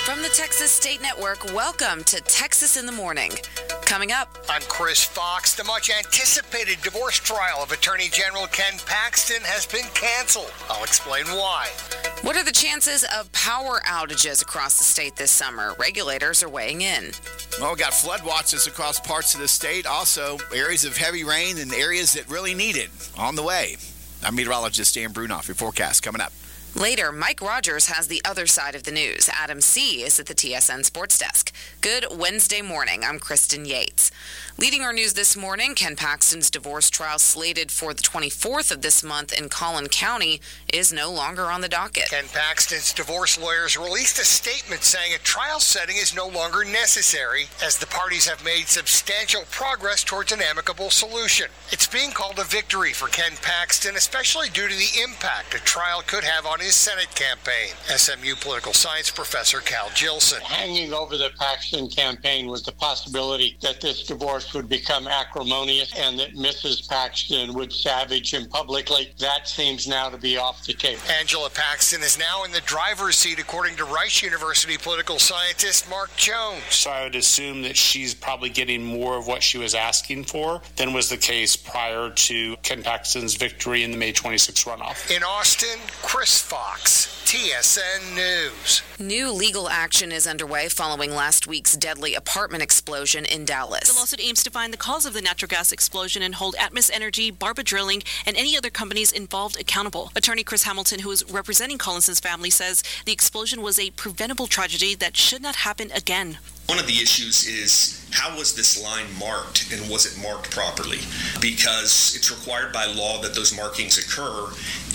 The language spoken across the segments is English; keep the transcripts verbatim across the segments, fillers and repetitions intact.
From the Texas State Network, welcome to Texas in the Morning. Coming up, I'm Chris Fox. The much-anticipated divorce trial of Attorney General Ken Paxton has been canceled. I'll explain why. What are the chances of power outages across the state this summer? Regulators are weighing in. Well, we got flood watches across parts of the state. Also, areas of heavy rain and areas that really need it on the way. I'm meteorologist Dan Brunoff. Your forecast coming up. Later, Mike Rogers has the other side of the news. Adam C. is at the T S N Sports Desk. Good Wednesday morning. I'm Kristen Yates. Leading our news this morning, Ken Paxton's divorce trial slated for the twenty-fourth of this month in Collin County is no longer on the docket. Ken Paxton's divorce lawyers released a statement saying a trial setting is no longer necessary as the parties have made substantial progress towards an amicable solution. It's being called a victory for Ken Paxton, especially due to the impact a trial could have on his Senate campaign. S M U political science professor Cal Gilson. Hanging over the Paxton campaign was the possibility that this divorce would become acrimonious and that Missus Paxton would savage him publicly. That seems now to be off the table. Angela Paxton is now in the driver's seat, according to Rice University political scientist Mark Jones. So I would assume that she's probably getting more of what she was asking for than was the case prior to Ken Paxton's victory in the May twenty-sixth runoff. In Austin, Chris Fox, T S N News. New legal action is underway following last week's deadly apartment explosion in Dallas. The lawsuit aims to find the cause of the natural gas explosion and hold Atmos Energy, Barba Drilling, and any other companies involved accountable. Attorney Chris Hamilton, who is representing Collinson's family, says the explosion was a preventable tragedy that should not happen again. One of the issues is how was this line marked and was it marked properly? Because it's required by law that those markings occur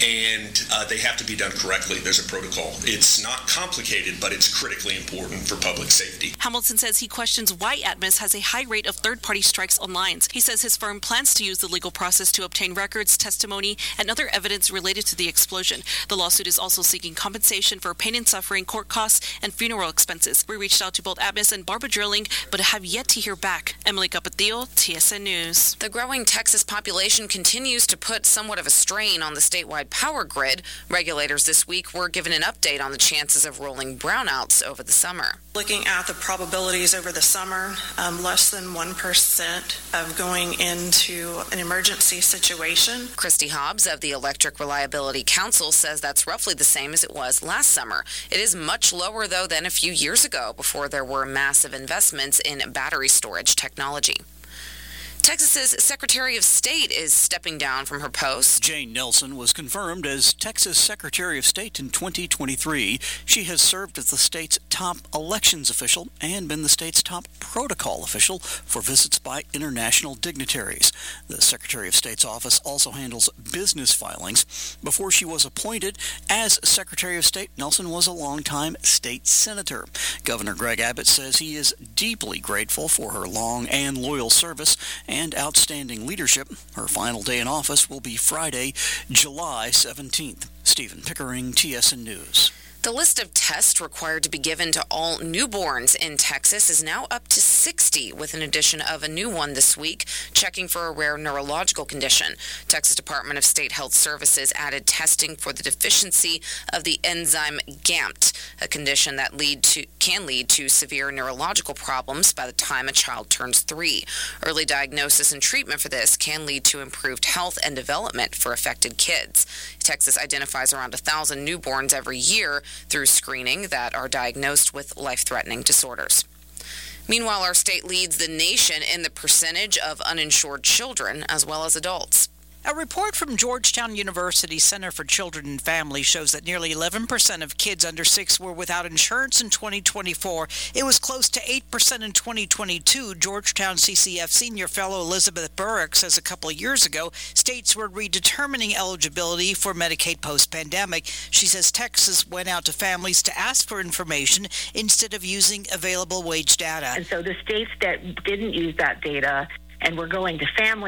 and uh, they have to be done correctly. There's a protocol. It's not complicated, but it's critically important for public safety. Hamilton says he questions why Atmos has a high rate of third-party strikes on lines. He says his firm plans to use the legal process to obtain records, testimony, and other evidence related to the explosion. The lawsuit is also seeking compensation for pain and suffering, court costs, and funeral expenses. We reached out to both Atmos and Barba Drilling, but have yet to hear back. Emily Capatillo, T S N News. The growing Texas population continues to put somewhat of a strain on the statewide power grid. Regulators this week were given an update on the chances of rolling brownouts over the summer. Looking at the probabilities over the summer, um, less than one percent of going into an emergency situation. Christy Hobbs of the Electric Reliability Council says that's roughly the same as it was last summer. It is much lower, though, than a few years ago before there were massive investments in battery storage technology. Texas's Secretary of State is stepping down from her post. Jane Nelson was confirmed as Texas Secretary of State in twenty twenty-three. She has served as the state's top elections official and been the state's top protocol official for visits by international dignitaries. The Secretary of State's office also handles business filings. Before she was appointed as Secretary of State, Nelson was a longtime state senator. Governor Greg Abbott says he is deeply grateful for her long and loyal service and outstanding leadership. Her final day in office will be Friday, July seventeenth. Stephen Pickering, T S N News. The list of tests required to be given to all newborns in Texas is now up to sixty, with an addition of a new one this week, checking for a rare neurological condition. Texas Department of State Health Services added testing for the deficiency of the enzyme G A M T, a condition that lead to can lead to severe neurological problems by the time a child turns three. Early diagnosis and treatment for this can lead to improved health and development for affected kids. Texas identifies around one thousand newborns every year through screening that are diagnosed with life-threatening disorders. Meanwhile, our state leads the nation in the percentage of uninsured children as well as adults. A report from Georgetown University Center for Children and Families shows that nearly eleven percent of kids under six were without insurance in twenty twenty-four. It was close to eight percent in twenty twenty-two. Georgetown C C F senior fellow Elizabeth Burrick says a couple of years ago, states were redetermining eligibility for Medicaid post-pandemic. She says Texas went out to families to ask for information instead of using available wage data. And so the states that didn't use that data and we're going to families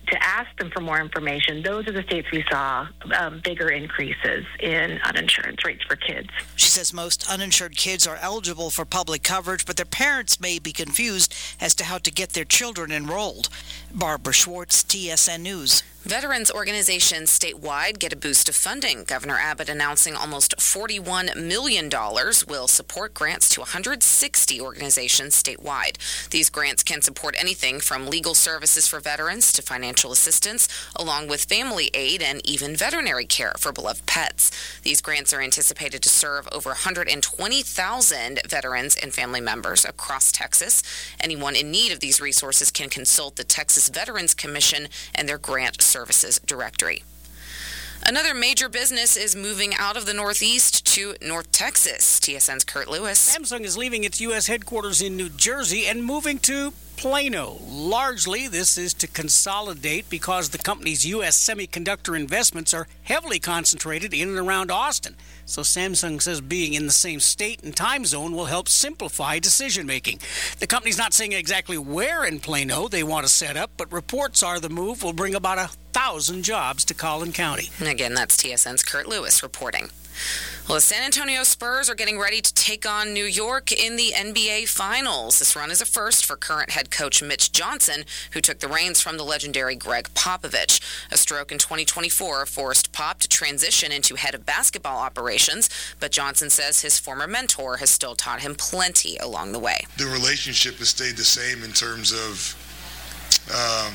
to ask them for more information, those are the states we saw um, bigger increases in uninsurance rates for kids. She says most uninsured kids are eligible for public coverage, but their parents may be confused as to how to get their children enrolled. Barbara Schwartz, T S N News. Veterans organizations statewide get a boost of funding. Governor Abbott announcing almost forty-one million dollars will support grants to one hundred sixty organizations statewide. These grants can support anything from legal services for veterans to financial assistance, along with family aid and even veterinary care for beloved pets. These grants are anticipated to serve over one hundred twenty thousand veterans and family members across Texas. Anyone in need of these resources can consult the Texas Veterans Commission and their grant services directory. Another major business is moving out of the Northeast to North Texas. T S N's Kurt Lewis. Samsung is leaving its U S headquarters in New Jersey and moving to Plano. Largely, this is to consolidate because the company's U S semiconductor investments are heavily concentrated in and around Austin. So Samsung says being in the same state and time zone will help simplify decision-making. The company's not saying exactly where in Plano they want to set up, but reports are the move will bring about a thousand jobs to Collin County. And again, that's T S N's Kurt Lewis reporting. Well, the San Antonio Spurs are getting ready to take on New York in the N B A Finals. This run is a first for current head coach Mitch Johnson, who took the reins from the legendary Greg Popovich. A stroke in twenty twenty-four forced Pop to transition into head of basketball operations, but Johnson says his former mentor has still taught him plenty along the way. The relationship has stayed the same in terms of um,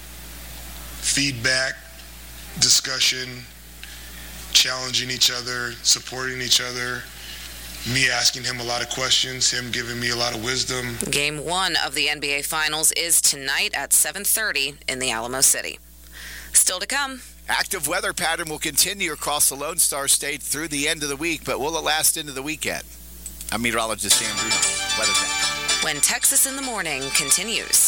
feedback, discussion, challenging each other, supporting each other, me asking him a lot of questions, him giving me a lot of wisdom. Game one of the N B A Finals is tonight at seven thirty in the Alamo City. Still to come. Active weather pattern will continue across the Lone Star State through the end of the week, but will it last into the weekend? I'm meteorologist Dan Bruno. Weather Tech. When Texas in the Morning continues.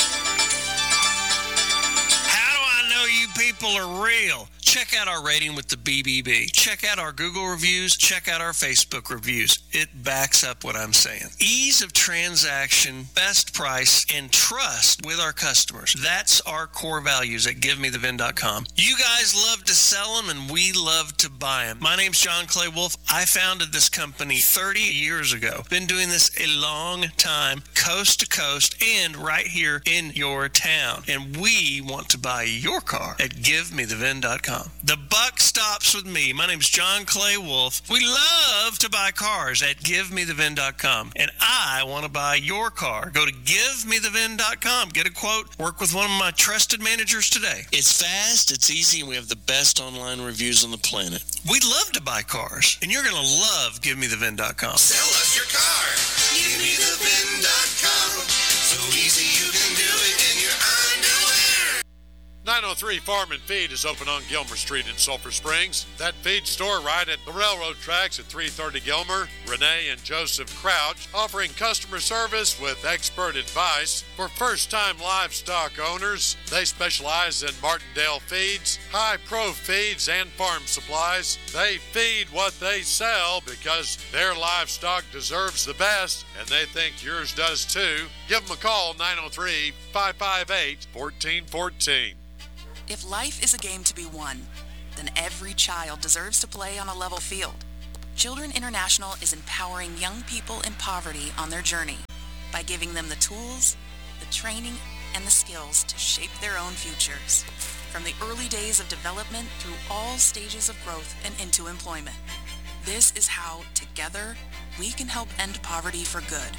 How do I know you people are real? Check out our rating with the B B B. Check out our Google reviews. Check out our Facebook reviews. It backs up what I'm saying. Ease of transaction, best price, and trust with our customers. That's our core values at give me the vin dot com. You guys love to sell them, and we love to buy them. My name's John Clay Wolf. I founded this company thirty years ago. Been doing this a long time, coast to coast, and right here in your town. And we want to buy your car at give me the vin dot com. The buck stops with me. My name's John Clay Wolf. We love to buy cars at give me the vin dot com. And I want to buy your car. Go to give me the vin dot com. Get a quote. Work with one of my trusted managers today. It's fast, it's easy, and we have the best online reviews on the planet. We love to buy cars. And you're going to love give me the vin dot com. Sell us your car. give me the vin dot com. So easy you can do it in your underwear. nine oh three Farm and Feed is open on Gilmer Street in Sulphur Springs. That feed store right at the railroad tracks at three thirty Gilmer. Renee and Joseph Crouch offering customer service with expert advice for first-time livestock owners. They specialize in Martindale feeds, high-pro feeds, and farm supplies. They feed what they sell because their livestock deserves the best, and they think yours does too. Give them a call, nine oh three, five five eight, one four one four. If life is a game to be won, then every child deserves to play on a level field. Children International is empowering young people in poverty on their journey by giving them the tools, the training, and the skills to shape their own futures, from the early days of development through all stages of growth and into employment. This is how, together, we can help end poverty for good.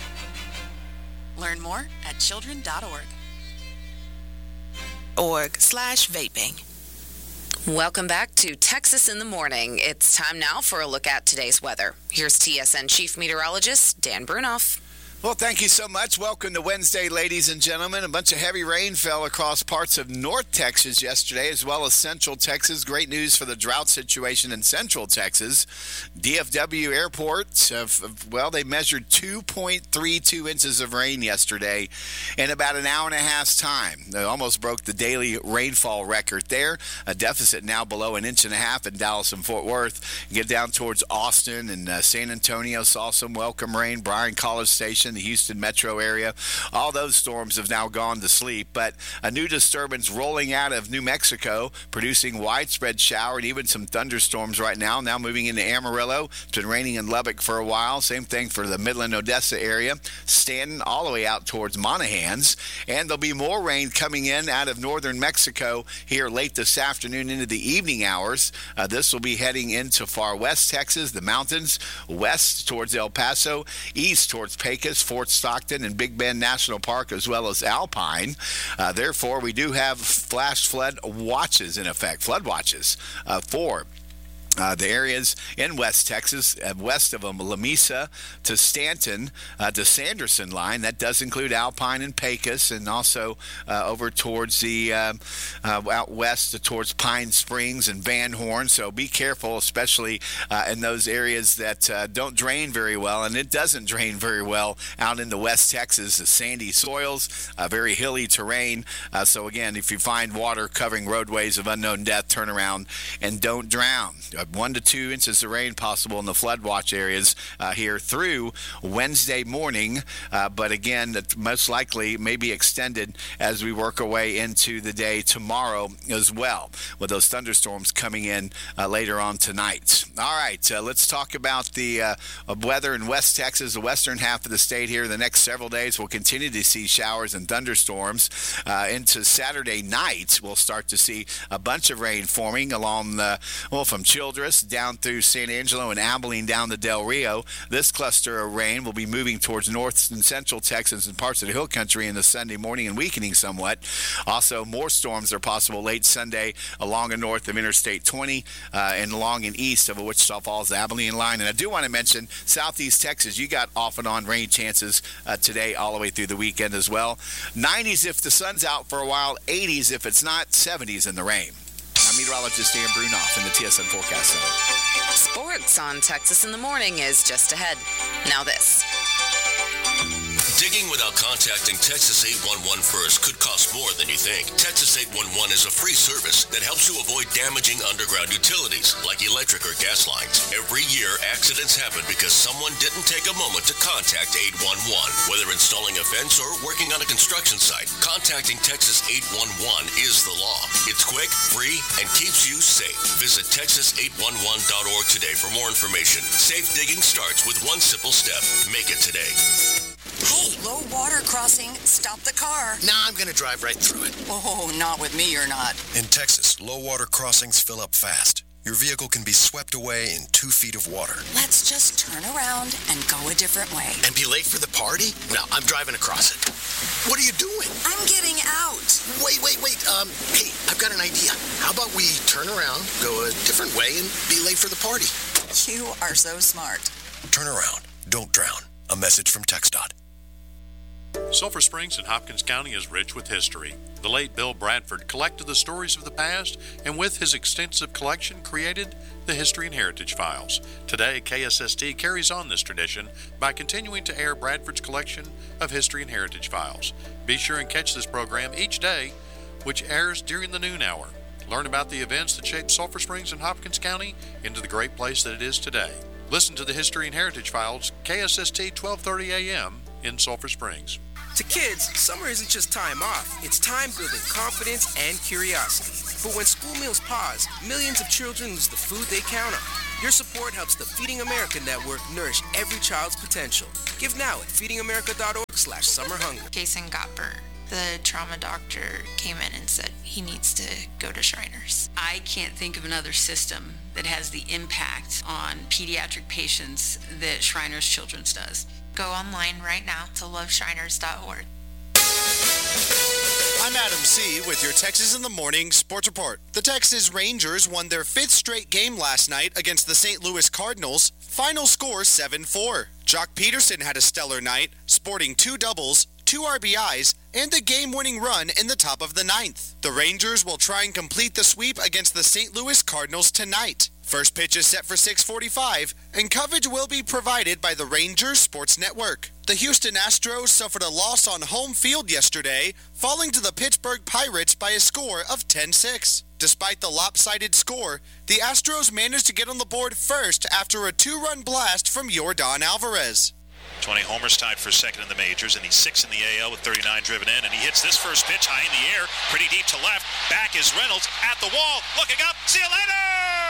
Learn more at children dot org. Org slash vaping. Welcome back to Texas in the Morning. It's time now for a look at today's weather. Here's T S N Chief Meteorologist Dan Brunoff. Well, thank you so much. Welcome to Wednesday, ladies and gentlemen. A bunch of heavy rain fell across parts of North Texas yesterday, as well as Central Texas. Great news for the drought situation in Central Texas. D F W Airport, uh, well, they measured two point three two inches of rain yesterday in about an hour and a half's time. They almost broke the daily rainfall record there. A deficit now below an inch and a half in Dallas and Fort Worth. Get down towards Austin and uh, San Antonio, saw some welcome rain. Bryan College Station condition, the Houston metro area. All those storms have now gone to sleep, but a new disturbance rolling out of New Mexico, producing widespread shower and even some thunderstorms right now, now moving into Amarillo. It's been raining in Lubbock for a while. Same thing for the Midland, Odessa area. Stanton all the way out towards Monahans. And there'll be more rain coming in out of northern Mexico here late this afternoon into the evening hours. Uh, this will be heading into far west Texas, the mountains, west towards El Paso, east towards Pecos, Fort Stockton, and Big Bend National Park, as well as Alpine. Uh, therefore, we do have flash flood watches in effect, flood watches uh, for Uh, the areas in West Texas, uh, west of them, Lamesa to Stanton uh, to Sanderson line. That does include Alpine and Pecos, and also uh, over towards the uh, uh, out west towards Pine Springs and Van Horn. So be careful, especially uh, in those areas that uh, don't drain very well, and it doesn't drain very well out into West Texas. The sandy soils, uh, very hilly terrain. Uh, so again, if you find water covering roadways of unknown depth, turn around and don't drown. One to two inches of rain possible in the flood watch areas uh, here through Wednesday morning. Uh, but again, that most likely may be extended as we work our way into the day tomorrow as well, with those thunderstorms coming in uh, later on tonight. All right, uh, let's talk about the uh, weather in West Texas, the western half of the state here. The next several days, we'll continue to see showers and thunderstorms. Uh, into Saturday night, we'll start to see a bunch of rain forming along the, well, from Childress down through San Angelo and Abilene down to Del Rio. This cluster of rain will be moving towards north and central Texas and parts of the hill country in the Sunday morning and weakening somewhat. Also, more storms are possible late Sunday along and north of Interstate twenty uh, and along and east of a Wichita Falls Abilene line. And I do want to mention southeast Texas, you got off and on rain chances uh, today all the way through the weekend as well. nineties if the sun's out for a while, eighties if it's not, seventies in the rain. I'm meteorologist Dan Brunoff in the T S N Forecast Center. Sports on Texas in the Morning is just ahead. Now this. Digging without contacting Texas eight one one first could cost more than you think. Texas eight one one is a free service that helps you avoid damaging underground utilities like electric or gas lines. Every year, accidents happen because someone didn't take a moment to contact eight one one. Whether installing a fence or working on a construction site, contacting Texas eight one one is the law. It's quick, free, and keeps you safe. Visit Texas eight one one dot org today for more information. Safe digging starts with one simple step. Make it today. Hey, low water crossing, stop the car. Nah, I'm going to drive right through it. Oh, not with me, you're not. In Texas, low water crossings fill up fast. Your vehicle can be swept away in two feet of water. Let's just turn around and go a different way. And be late for the party? No, I'm driving across it. What are you doing? I'm getting out. Wait, wait, wait. Um, hey, I've got an idea. How about we turn around, go a different way, and be late for the party? You are so smart. Turn around. Don't drown. A message from TxDOT. Sulphur Springs in Hopkins County is rich with history. The late Bill Bradford collected the stories of the past, and with his extensive collection created the History and Heritage Files. Today, K S S T carries on this tradition by continuing to air Bradford's collection of History and Heritage Files. Be sure and catch this program each day, which airs during the noon hour. Learn about the events that shaped Sulphur Springs and Hopkins County into the great place that it is today. Listen to the History and Heritage Files, K S S T twelve thirty a.m. in Sulphur Springs. To kids, summer isn't just time off, it's time building confidence and curiosity. But when school meals pause, millions of children lose the food they count on. Your support helps the Feeding America Network nourish every child's potential. Give now at feeding america dot org slash summer hunger. Jason got burnt. The trauma doctor came in and said he needs to go to Shriners. I can't think of another system that has the impact on pediatric patients that Shriners Children's does. Go online right now to love shriners dot org. I'm Adam C. with your Texas in the Morning Sports Report. The Texas Rangers won their fifth straight game last night against the Saint Louis Cardinals. Final score seven four. Jock Peterson had a stellar night, sporting two doubles, two R B Is, and a game-winning run in the top of the ninth. The Rangers will try and complete the sweep against the Saint Louis Cardinals tonight. First pitch is set for six forty-five, and coverage will be provided by the Rangers Sports Network. The Houston Astros suffered a loss on home field yesterday, falling to the Pittsburgh Pirates by a score of ten six. Despite the lopsided score, the Astros managed to get on the board first after a two-run blast from Yordan Alvarez. twenty homers, tied for second in the majors, and he's sixth in the A L with thirty-nine driven in. And he hits this first pitch high in the air, pretty deep to left. Back is Reynolds at the wall, looking up. See you later!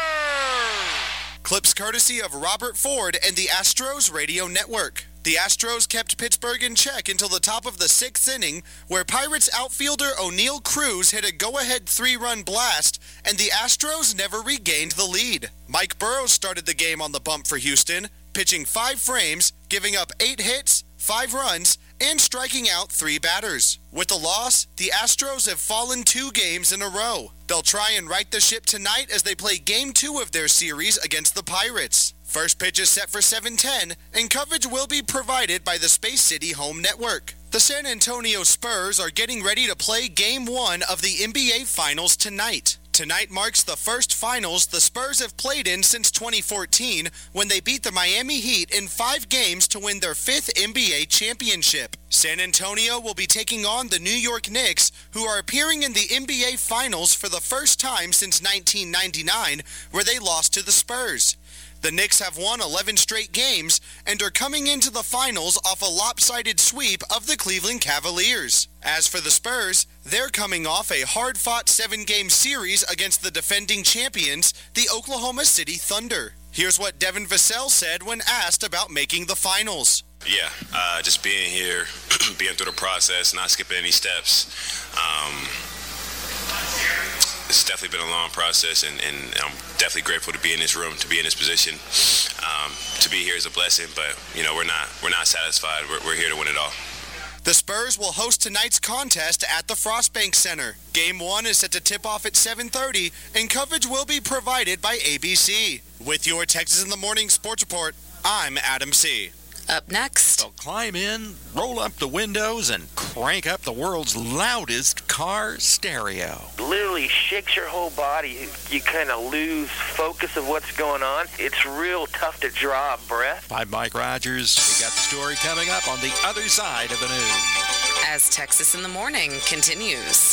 Clips courtesy of Robert Ford and the Astros Radio Network. The Astros kept Pittsburgh in check until the top of the sixth inning, where Pirates outfielder O'Neal Cruz hit a go-ahead three-run blast, and the Astros never regained the lead. Mike Burrows started the game on the bump for Houston, pitching five frames, giving up eight hits, five runs, and striking out three batters. With the loss, the Astros have fallen two games in a row. They'll try and right the ship tonight as they play Game two of their series against the Pirates. First pitch is set for seven ten, and coverage will be provided by the Space City Home Network. The San Antonio Spurs are getting ready to play Game one of the N B A Finals tonight. Tonight marks the first finals the Spurs have played in since twenty fourteen, when they beat the Miami Heat in five games to win their fifth N B A championship. San Antonio will be taking on the New York Knicks, who are appearing in the N B A Finals for the first time since nineteen ninety-nine, where they lost to the Spurs. The Knicks have won eleven straight games and are coming into the finals off a lopsided sweep of the Cleveland Cavaliers. As for the Spurs, they're coming off a hard-fought seven-game series against the defending champions, the Oklahoma City Thunder. Here's what Devin Vassell said when asked about making the finals. Yeah, uh, just being here, being through the process, not skipping any steps. Um, It's definitely been a long process, and, and I'm definitely grateful to be in this room, to be in this position. Um, to be here is a blessing, but you know we're not we're not satisfied. We're, we're here to win it all. The Spurs will host tonight's contest at the Frostbank Center. Game one is set to tip off at seven thirty, and coverage will be provided by A B C. With your Texas in the Morning Sports Report, I'm Adam C. Up next. So climb in, roll up the windows, and crank up the world's loudest car stereo. Literally shakes your whole body. You, you kind of lose focus of what's going on. It's real tough to draw a breath. I'm Mike Rogers. We got the story coming up on the other side of the news. As Texas in the Morning continues.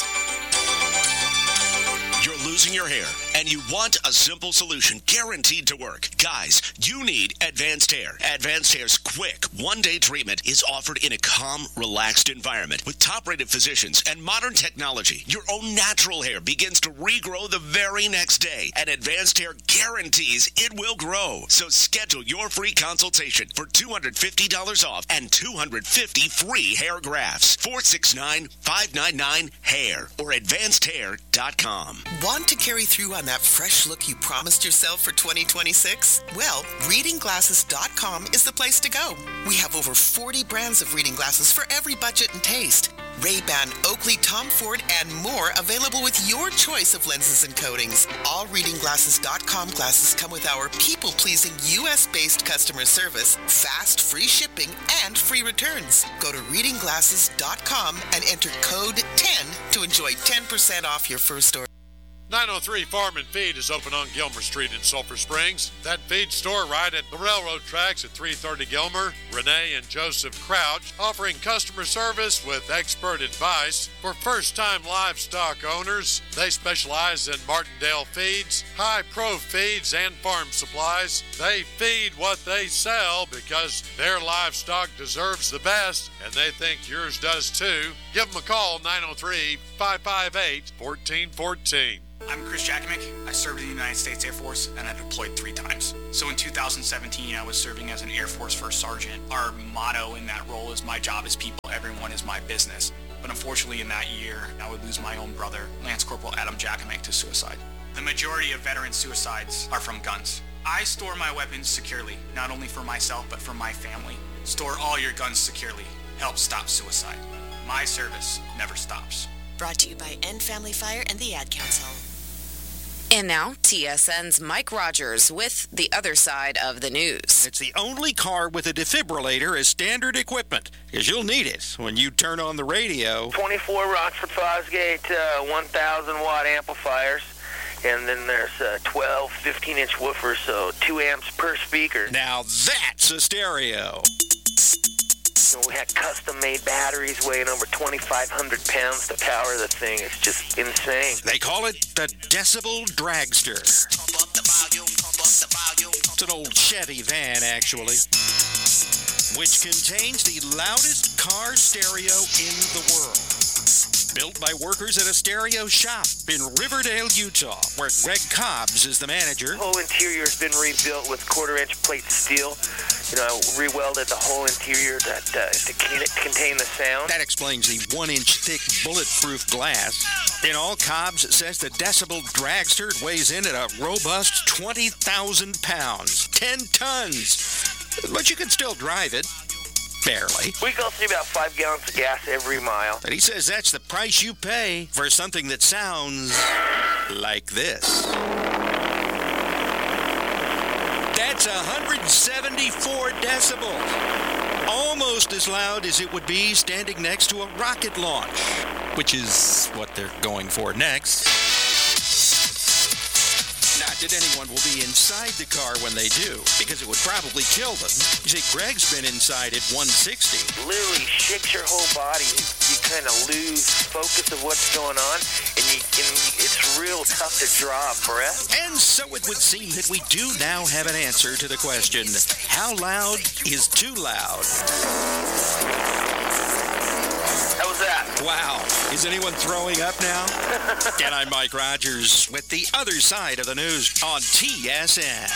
You're losing your hair, and you want a simple solution guaranteed to work. Guys, you need Advanced Hair. Advanced Hair's quick one-day treatment is offered in a calm, relaxed environment with top-rated physicians and modern technology. Your own natural hair begins to regrow the very next day, and Advanced Hair guarantees it will grow. So schedule your free consultation for two hundred fifty dollars off and two hundred fifty free hair grafts. four six nine, five nine nine, hair or advanced hair dot com. Want to carry through on that fresh look you promised yourself for twenty twenty-six? Well, reading glasses dot com is the place to go. We have over forty brands of reading glasses for every budget and taste. Ray-Ban, Oakley, Tom Ford, and more available with your choice of lenses and coatings. All reading glasses dot com glasses come with our people-pleasing U S-based customer service, fast, free shipping, and free returns. Go to reading glasses dot com and enter code ten to enjoy ten percent off your first order. nine oh three Farm and Feed is open on Gilmer Street in Sulphur Springs. That feed store right at the railroad tracks at three thirty Gilmer. Renee and Joseph Crouch offering customer service with expert advice for first-time livestock owners. They specialize in Martindale feeds, high-pro feeds, and farm supplies. They feed what they sell because their livestock deserves the best, and they think yours does too. Give them a call, nine oh three, five five eight, one four one four. I'm Chris Jakimick. I served in the United States Air Force and I deployed three times. So in two thousand seventeen, I was serving as an Air Force First Sergeant. Our motto in that role is my job is people, everyone is my business. But unfortunately in that year, I would lose my own brother, Lance Corporal Adam Jakimick, to suicide. The majority of veteran suicides are from guns. I store my weapons securely, not only for myself, but for my family. Store all your guns securely. Help stop suicide. My service never stops. Brought to you by End Family Fire and the Ad Council. And now, T S N's Mike Rogers with the other side of the news. It's the only car with a defibrillator as standard equipment, because you'll need it when you turn on the radio. twenty-four Rockford Fosgate uh, one thousand watt amplifiers. And then there's uh, twelve fifteen-inch woofers, so two amps per speaker. Now that's a stereo. And we had custom-made batteries weighing over twenty-five hundred pounds. The power of the thing is just insane. They call it the Decibel Dragster. It's an old Chevy van, actually. which contains the loudest car stereo in the world. Built by workers at a stereo shop in Riverdale, Utah, where Greg Cobbs is the manager. The whole interior has been rebuilt with quarter-inch plate steel. You know, re-welded the whole interior that, uh, to contain the sound. That explains the one-inch thick bulletproof glass. In all, Cobbs says the Decibel Dragster weighs in at a robust twenty thousand pounds, ten tons. But you can still drive it. Barely. We go through about five gallons of gas every mile. But he says that's the price you pay for something that sounds like this. That's one hundred seventy-four decibels. Almost as loud as it would be standing next to a rocket launch, which is what they're going for next. Not that anyone will be inside the car when they do, because it would probably kill them. You see, Greg's been inside at one sixty. Literally shakes your whole body. You kind of lose focus of what's going on, and, you, and it's real tough to draw a breath. And so it would seem that we do now have an answer to the question, how loud is too loud? How was that? Wow. Is anyone throwing up now? And I'm Mike Rogers with the other side of the news on T S N.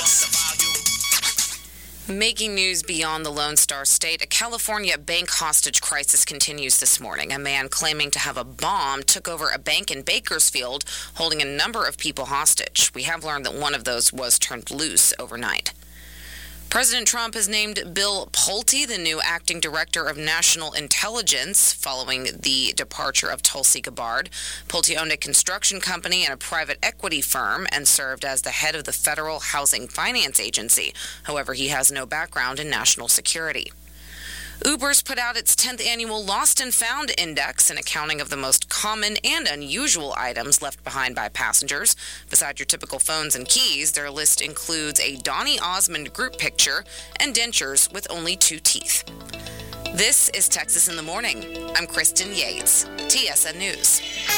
Making news beyond the Lone Star State, a California bank hostage crisis continues this morning. A man claiming to have a bomb took over a bank in Bakersfield, holding a number of people hostage. We have learned that one of those was turned loose overnight. President Trump has named Bill Pulte the new acting director of national intelligence following the departure of Tulsi Gabbard. Pulte owned a construction company and a private equity firm and served as the head of the Federal Housing Finance Agency. However, he has no background in national security. Uber's put out its tenth annual Lost and Found Index, an accounting of the most common and unusual items left behind by passengers. Besides your typical phones and keys, their list includes a Donny Osmond group picture and dentures with only two teeth. This is Texas in the Morning. I'm Kristen Yates, T S N News.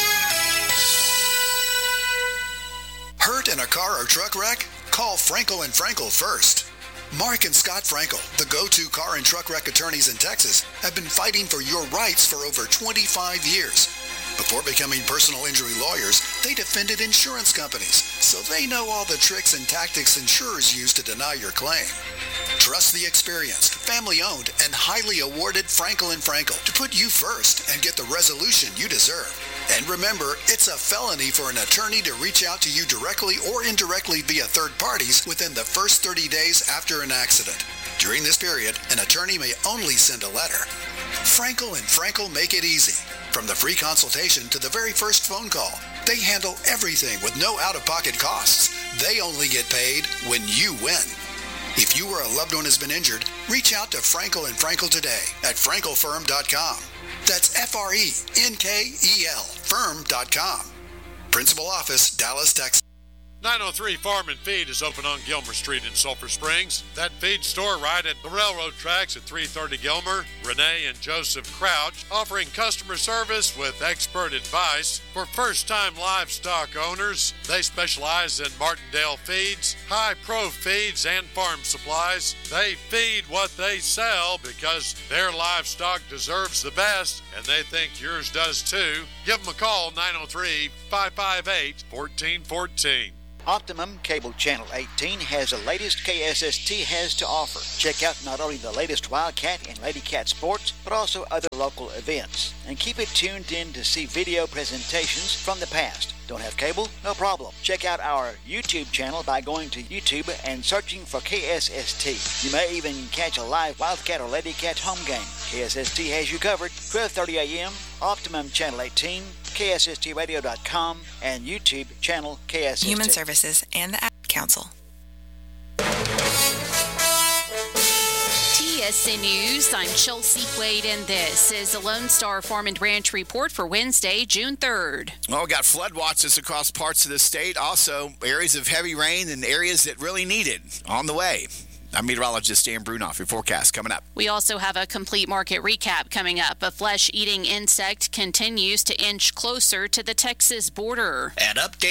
Hurt in a car or truck wreck? Call Frankel and Frankel first. Mark and Scott Frankel, the go-to car and truck wreck attorneys in Texas, have been fighting for your rights for over twenty-five years. Before becoming personal injury lawyers, they defended insurance companies, so they know all the tricks and tactics insurers use to deny your claim. Trust the experienced, family-owned, and highly awarded Frankel and Frankel to put you first and get the resolution you deserve. And remember, it's a felony for an attorney to reach out to you directly or indirectly via third parties within the first thirty days after an accident. During this period, an attorney may only send a letter. Frankel and Frankel make it easy. From the free consultation to the very first phone call, they handle everything with no out-of-pocket costs. They only get paid when you win. If you or a loved one has been injured, reach out to Frankel and Frankel today at frankel firm dot com. That's F R E N K E L firm dot com. Principal office, Dallas, Texas. nine oh three Farm and Feed is open on Gilmer Street in Sulphur Springs. That feed store right at the railroad tracks at three thirty Gilmer. Renee and Joseph Crouch offering customer service with expert advice for first-time livestock owners. They specialize in Martindale feeds, high-pro feeds, and farm supplies. They feed what they sell because their livestock deserves the best, and they think yours does too. Give them a call, nine oh three, five five eight, one four one four. Optimum Cable Channel eighteen has the latest K S S T has to offer. Check out not only the latest Wildcat and Lady Cat sports, but also other local events. And keep it tuned in to see video presentations from the past. Don't have cable? No problem. Check out our YouTube channel by going to YouTube and searching for K S S T. You may even catch a live Wildcat or Lady Cat home game. K S S T has you covered. twelve thirty a.m., Optimum Channel eighteen, K S S T radio dot com, and YouTube channel K S S T. Human Services and the Ad Council. T S N News, I'm Chelsea Quaid, and this is the Lone Star Farm and Ranch Report for Wednesday, June third. Well, we got flood watches across parts of the state. Also, areas of heavy rain and areas that really need it on the way. I'm meteorologist Dan Brunoff. Your forecast coming up. We also have a complete market recap coming up. A flesh-eating insect continues to inch closer to the Texas border. An update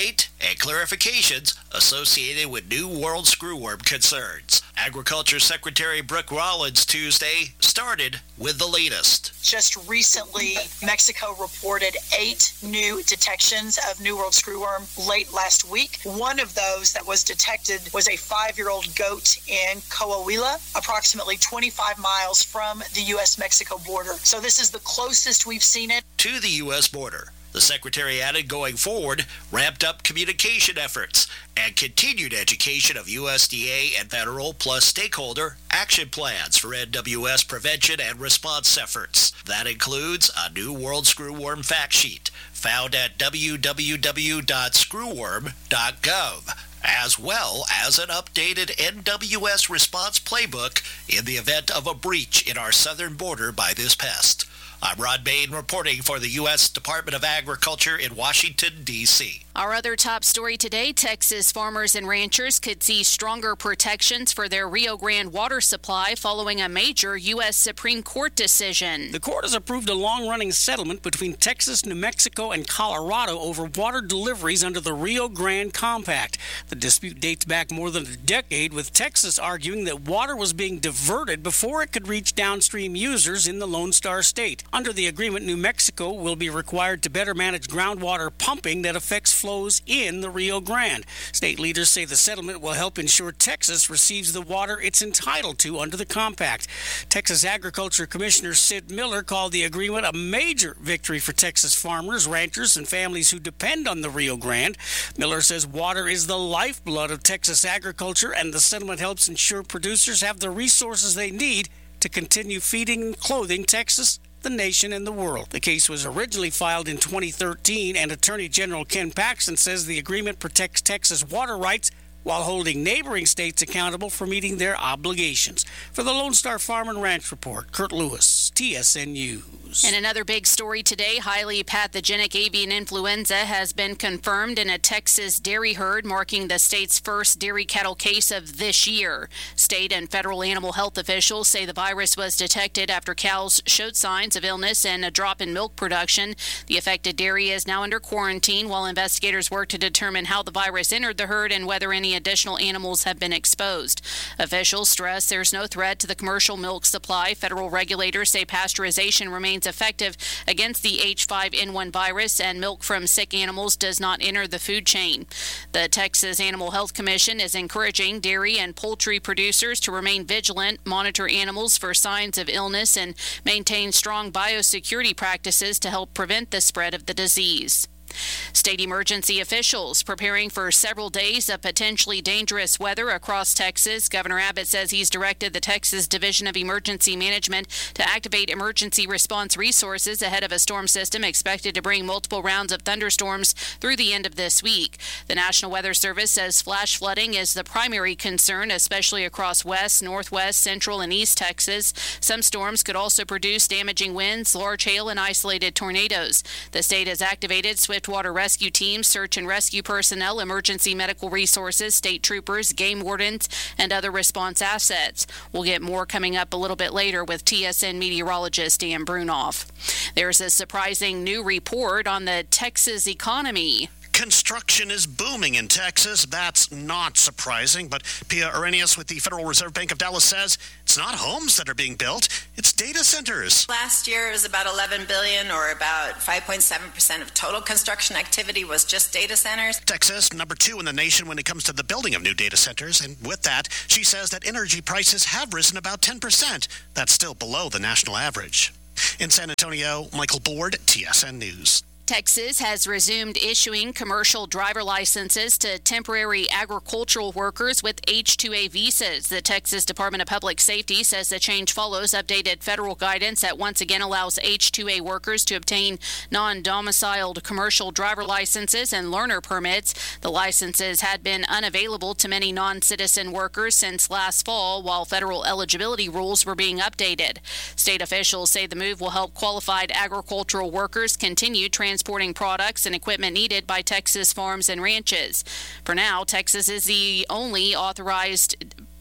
and clarifications associated with New World screwworm concerns. Agriculture Secretary Brooke Rollins Tuesday started with the latest. Just recently, Mexico reported eight new detections of New World screwworm late last week. One of those that was detected was a five-year-old goat in Coahuila, approximately twenty-five miles from the U S Mexico border. So this is the closest we've seen it to the U S border. The Secretary added going forward, ramped up communication efforts and continued education of U S D A and federal plus stakeholder action plans for N W S prevention and response efforts. That includes a New World Screwworm fact sheet found at w w w dot screwworm dot gov, as well as an updated N W S response playbook in the event of a breach in our southern border by this pest. I'm Rod Bain reporting for the U S Department of Agriculture in Washington, D C Our other top story today, Texas farmers and ranchers could see stronger protections for their Rio Grande water supply following a major U S Supreme Court decision. The court has approved a long-running settlement between Texas, New Mexico, and Colorado over water deliveries under the Rio Grande Compact. The dispute dates back more than a decade, with Texas arguing that water was being diverted before it could reach downstream users in the Lone Star State. Under the agreement, New Mexico will be required to better manage groundwater pumping that affects flows in the Rio Grande. State leaders say the settlement will help ensure Texas receives the water it's entitled to under the compact. Texas Agriculture Commissioner Sid Miller called the agreement a major victory for Texas farmers, ranchers, and families who depend on the Rio Grande. Miller says water is the lifeblood of Texas agriculture, and the settlement helps ensure producers have the resources they need to continue feeding and clothing Texas, the nation, and the world. The case was originally filed in twenty thirteen, and Attorney General Ken Paxton says the agreement protects Texas water rights while holding neighboring states accountable for meeting their obligations. For the Lone Star Farm and Ranch Report, Kurt Lewis, T S N News. And another big story today, highly pathogenic avian influenza has been confirmed in a Texas dairy herd, marking the state's first dairy cattle case of this year. State and federal animal health officials say the virus was detected after cows showed signs of illness and a drop in milk production. The affected dairy is now under quarantine while investigators work to determine how the virus entered the herd and whether any additional animals have been exposed. Officials stress there's no threat to the commercial milk supply. Federal regulators say pasteurization remains effective against the H five N one virus, and milk from sick animals does not enter the food chain. The Texas Animal Health Commission is encouraging dairy and poultry producers to remain vigilant, monitor animals for signs of illness, and maintain strong biosecurity practices to help prevent the spread of the disease. State emergency officials preparing for several days of potentially dangerous weather across Texas. Governor Abbott says he's directed the Texas Division of Emergency Management to activate emergency response resources ahead of a storm system expected to bring multiple rounds of thunderstorms through the end of this week. The National Weather Service says flash flooding is the primary concern, especially across west, northwest, central, and east Texas. Some storms could also produce damaging winds, large hail, and isolated tornadoes. The state has activated swift water rescue teams, search and rescue personnel, emergency medical resources, state troopers, game wardens, and other response assets. We'll get more coming up a little bit later with T S N meteorologist Dan Brunoff. There's a surprising new report on the Texas economy. Construction is booming in Texas. That's not surprising, but Pia Arrhenius with the Federal Reserve Bank of Dallas says it's not homes that are being built, it's data centers. Last year it was about eleven billion dollars, or about five point seven percent of total construction activity was just data centers. Texas, number two in the nation when it comes to the building of new data centers, and with that, she says that energy prices have risen about ten percent. That's still below the national average. In San Antonio, Michael Board, T S N News. Texas has resumed issuing commercial driver licenses to temporary agricultural workers with H two A visas. The Texas Department of Public Safety says the change follows updated federal guidance that once again allows H two A workers to obtain non-domiciled commercial driver licenses and learner permits. The licenses had been unavailable to many non-citizen workers since last fall, while federal eligibility rules were being updated. State officials say the move will help qualified agricultural workers continue transporting transporting products and equipment needed by Texas farms and ranches. For now, Texas is the only authorized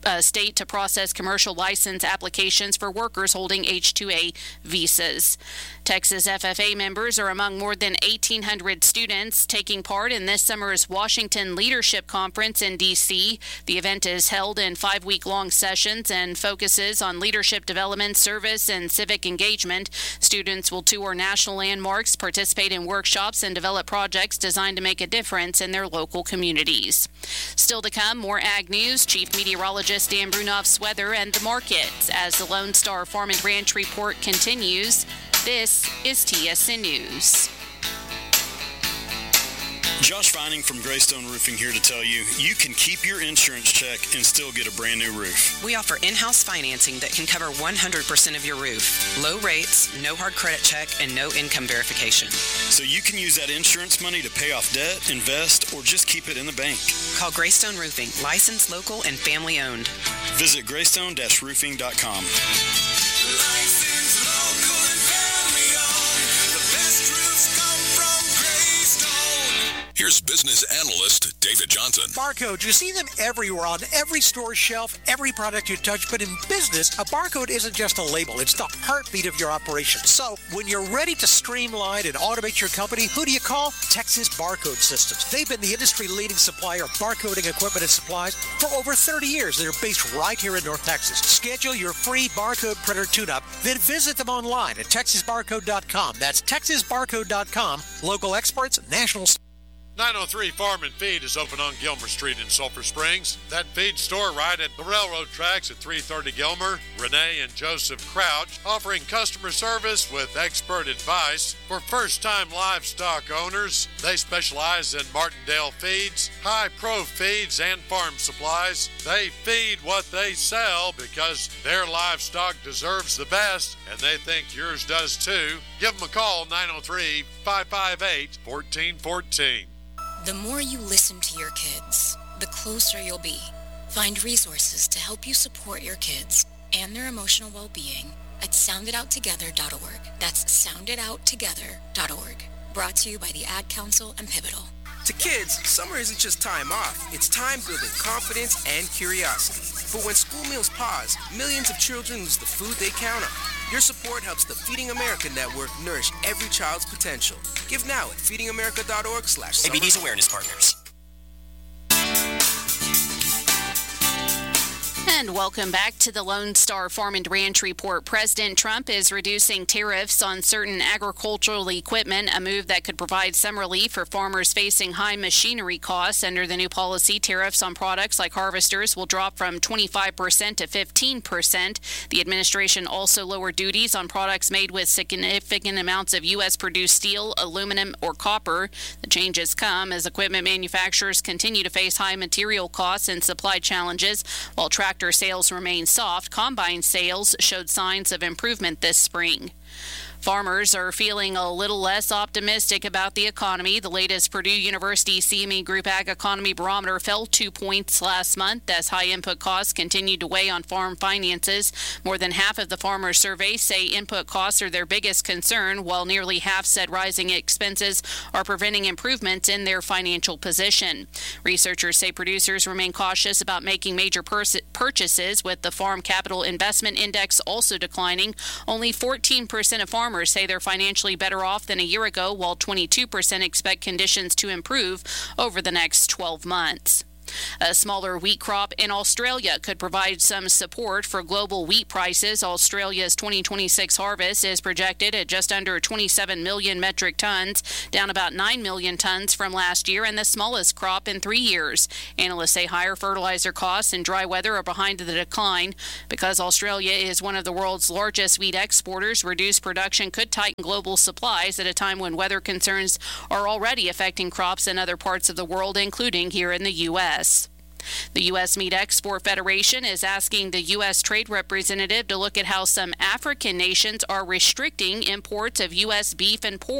uh, state to process commercial license applications for workers holding H two A visas. Texas F F A members are among more than eighteen hundred students taking part in this summer's Washington Leadership Conference in D C. The event is held in five-week-long sessions and focuses on leadership development, service, and civic engagement. Students will tour national landmarks, participate in workshops, and develop projects designed to make a difference in their local communities. Still to come, more ag news, Chief Meteorologist Dan Brunoff's weather and the markets as the Lone Star Farm and Ranch Report continues. This is T S N News. Josh Vining from Greystone Roofing here to tell you, you can keep your insurance check and still get a brand new roof. We offer in-house financing that can cover one hundred percent of your roof. Low rates, no hard credit check, and no income verification. So you can use that insurance money to pay off debt, invest, or just keep it in the bank. Call Greystone Roofing, licensed, local, and family owned. Visit greystone dash roofing dot com. Here's business analyst David Johnson. Barcode, you see them everywhere on every store shelf, every product you touch. But in business, a barcode isn't just a label. It's the heartbeat of your operation. So when you're ready to streamline and automate your company, who do you call? Texas Barcode Systems. They've been the industry-leading supplier of barcoding equipment and supplies for over thirty years. They're based right here in North Texas. Schedule your free barcode printer tune-up, then visit them online at texas barcode dot com. That's texas barcode dot com. Local experts, national... nine oh three Farm and Feed is open on Gilmer Street in Sulphur Springs. That feed store right at the railroad tracks at three thirty Gilmer. Renee and Joseph Crouch offering customer service with expert advice for first-time livestock owners. They specialize in Martindale feeds, high-pro feeds, and farm supplies. They feed what they sell because their livestock deserves the best, and they think yours does too. Give them a call, nine oh three, five five eight, one four one four. The more you listen to your kids, the closer you'll be. Find resources to help you support your kids and their emotional well-being at sound it out together dot org. That's sound it out together dot org. Brought to you by the Ad Council and Pivotal. To kids, summer isn't just time off. It's time building confidence and curiosity. For when school meals pause, millions of children lose the food they count on. Your support helps the Feeding America Network nourish every child's potential. Give now at feeding america dot org slash A B D's awareness partners. And welcome back to the Lone Star Farm and Ranch Report. President Trump is reducing tariffs on certain agricultural equipment, a move that could provide some relief for farmers facing high machinery costs. Under the new policy, tariffs on products like harvesters will drop from twenty-five percent to fifteen percent. The administration also lowered duties on products made with significant amounts of U S produced steel, aluminum, or copper. The changes come as equipment manufacturers continue to face high material costs and supply challenges, while tractor sales remain soft. Combine sales showed signs of improvement this spring. Farmers are feeling a little less optimistic about the economy. The latest Purdue University C M E Group Ag Economy Barometer fell two points last month as high input costs continued to weigh on farm finances. More than half of the farmers surveyed say input costs are their biggest concern, while nearly half said rising expenses are preventing improvements in their financial position. Researchers say producers remain cautious about making major pers- purchases, with the Farm Capital Investment Index also declining. Only fourteen percent of farmers say they're financially better off than a year ago, while twenty-two percent expect conditions to improve over the next twelve months. A smaller wheat crop in Australia could provide some support for global wheat prices. Australia's twenty twenty-six harvest is projected at just under twenty-seven million metric tons, down about nine million tons from last year, and the smallest crop in three years. Analysts say higher fertilizer costs and dry weather are behind the decline. Because Australia is one of the world's largest wheat exporters, reduced production could tighten global supplies at a time when weather concerns are already affecting crops in other parts of the world, including here in the U S The U S Meat Export Federation is asking the U S Trade Representative to look at how some African nations are restricting imports of U S beef and pork.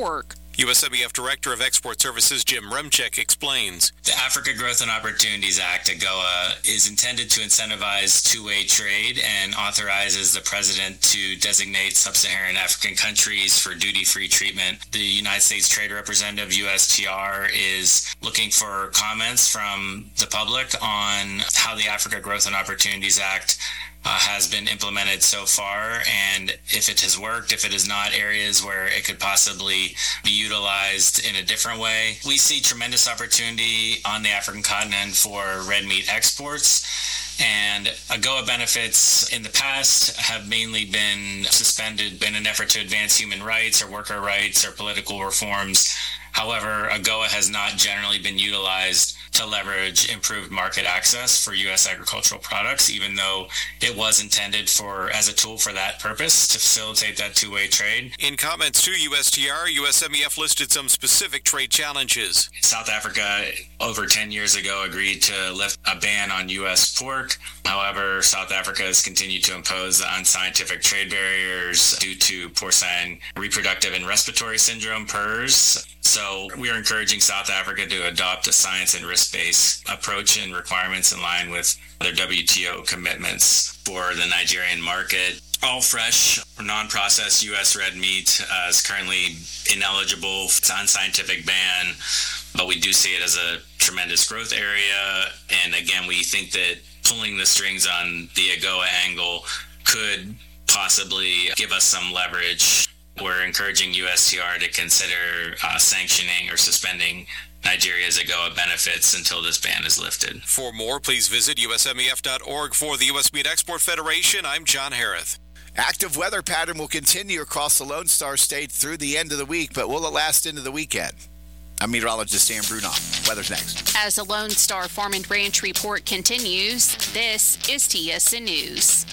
U S M E F Director of Export Services Jim Remchek explains. The Africa Growth and Opportunities Act, AGOA, is intended to incentivize two-way trade and authorizes the President to designate sub-Saharan African countries for duty-free treatment. The United States Trade Representative, U S T R, is looking for comments from the public on how the Africa Growth and Opportunities Act Uh, has been implemented so far, and if it has worked, if it is not, areas where it could possibly be utilized in a different way. We see tremendous opportunity on the African continent for red meat exports, and AGOA benefits in the past have mainly been suspended in an effort to advance human rights or worker rights or political reforms. However, AGOA has not generally been utilized to leverage improved market access for U S agricultural products, even though it was intended for as a tool for that purpose, to facilitate that two-way trade. In comments to U S T R, U S M E F listed some specific trade challenges. South Africa, over ten years ago, agreed to lift a ban on U S pork. However, South Africa has continued to impose unscientific trade barriers due to porcine reproductive and respiratory syndrome, P R S. So we are encouraging South Africa to adopt a science and risk-based approach and requirements in line with their W T O commitments for the Nigerian market. All fresh, non-processed U S red meat uh, is currently ineligible. It's an unscientific ban, but we do see it as a tremendous growth area. And again, we think that pulling the strings on the AGOA angle could possibly give us some leverage. We're encouraging U S T R to consider uh, sanctioning or suspending Nigeria's AGOA benefits until this ban is lifted. For more, please visit U S M E F dot org. For the U S Meat Export Federation, I'm John Harrith. Active weather pattern will continue across the Lone Star State through the end of the week, but will it last into the weekend? I'm meteorologist Dan Brunoff. Weather's next. As the Lone Star Farm and Ranch report continues, this is T S N News.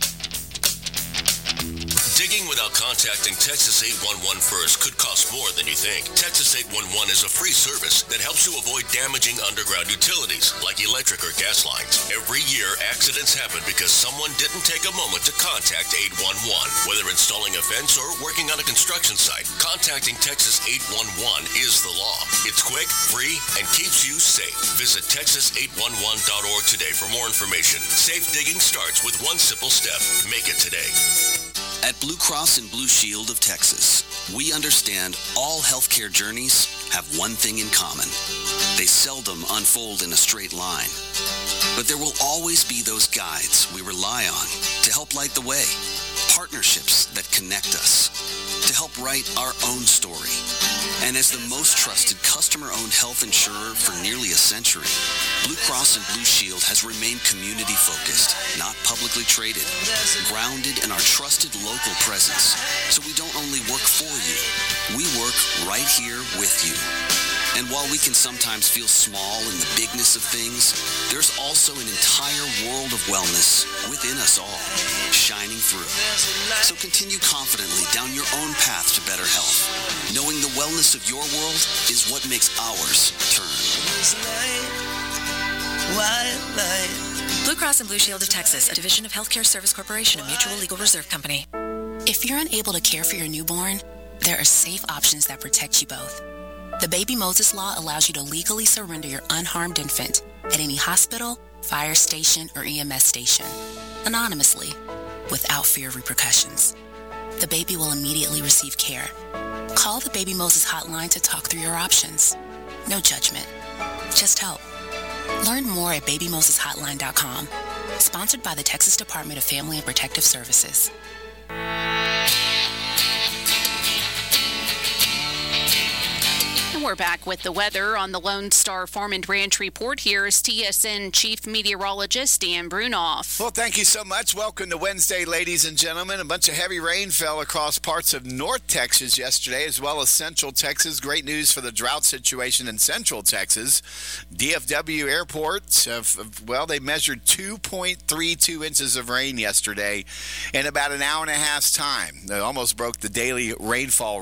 Digging without contacting Texas eight one one first could cost more than you think. Texas eight one one is a free service that helps you avoid damaging underground utilities like electric or gas lines. Every year, accidents happen because someone didn't take a moment to contact eight one one. Whether installing a fence or working on a construction site, contacting Texas eight one one is the law. It's quick, free, and keeps you safe. Visit Texas eight one one dot org today for more information. Safe digging starts with one simple step. Make it today. At Blue Cross and Blue Shield of Texas, we understand all healthcare journeys have one thing in common. They seldom unfold in a straight line. But there will always be those guides we rely on to help light the way, partnerships that connect us, to help write our own story. And as the most trusted customer-owned health insurer for nearly a century, Blue Cross and Blue Shield has remained community-focused, not publicly traded, grounded in our trusted local presence. So we don't only work for you, we work right here with you. And while we can sometimes feel small in the bigness of things, there's also an entire world of wellness within us all, shining through. So continue confidently down your own path to better health, knowing the wellness of your world is what makes ours turn. Blue Cross and Blue Shield of Texas, a division of Healthcare Service Corporation, a mutual legal reserve company. If you're unable to care for your newborn, there are safe options that protect you both. The Baby Moses Law allows you to legally surrender your unharmed infant at any hospital, fire station, or E M S station, anonymously, without fear of repercussions. The baby will immediately receive care. Call the Baby Moses hotline to talk through your options. No judgment, just help. Learn more at baby moses hotline dot com. Sponsored by the Texas Department of Family and Protective Services. We're back with the weather on the Lone Star Farm and Ranch Report. Here is T S N Chief Meteorologist Dan Brunoff. Well, thank you so much. Welcome to Wednesday, ladies and gentlemen. A bunch of heavy rain fell across parts of North Texas yesterday, as well as Central Texas. Great news for the drought situation in Central Texas. D F W Airport, uh, well, they measured two point three two inches of rain yesterday in about an hour and a half's time. They almost broke the daily rainfall